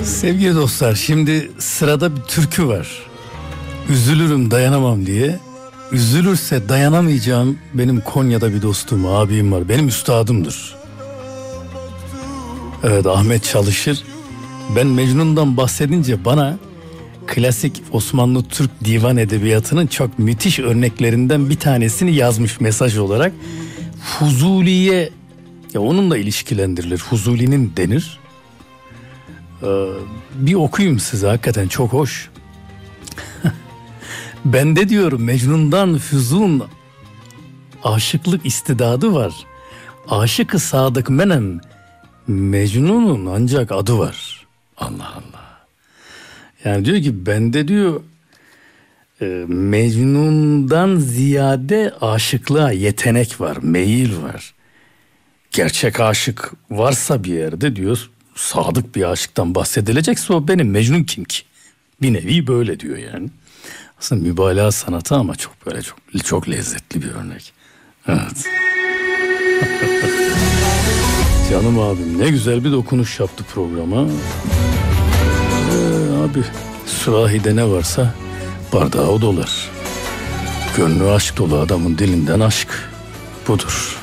Sevgili dostlar, şimdi sırada bir türkü var. Üzülürüm dayanamam diye. Üzülürse dayanamayacağım benim Konya'da bir dostum, abim var. Benim üstadımdır. Evet, Ahmet Çalışır. Ben Mecnun'dan bahsedince bana klasik Osmanlı Türk divan edebiyatının çok müthiş örneklerinden bir tanesini yazmış mesaj olarak. Fuzuli'ye, ya onunla ilişkilendirilir. Fuzuli'nin denir. Bir okuyayım size, hakikaten çok hoş. Bende diyorum Mecnun'dan füzun aşıklık istidadı var. Aşık-ı sadık menem Mecnun'un ancak adı var. Allah Allah. Yani diyor ki bende diyor Mecnun'dan ziyade aşıklığa yetenek var, meyil var. Gerçek aşık varsa bir yerde diyor, sadık bir aşıktan bahsedilecekse o benim Mecnun kim ki? Bir nevi böyle diyor yani. Aslında mübalağa sanatı ama çok böyle çok lezzetli bir örnek. Evet. Canım abim ne güzel bir dokunuş yaptı programa. Abi sürahide ne varsa bardağı o dolar. Gönlü aşk dolu adamın dilinden aşk budur.